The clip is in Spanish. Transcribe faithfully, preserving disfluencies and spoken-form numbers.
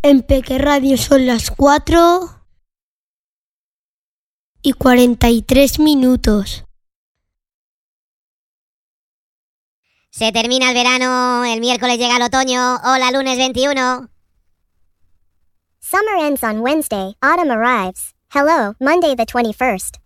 En Peque Radio son las cuatro y cuarenta y tres minutos. Se termina el verano, el miércoles llega el otoño. Hola, lunes veintiuno. Summer ends on Wednesday, autumn arrives. Hello, Monday the twenty-first.